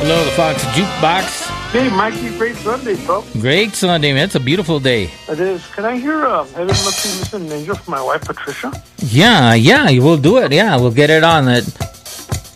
Hello, the Fox Jukebox. Hey, Mikey, great Sunday, bro. Great Sunday, man. It's a beautiful day. It is. Can I hear Heaven Must Be Missing an Angel for my wife, Patricia? Yeah, we'll do it. Yeah, we'll get it on.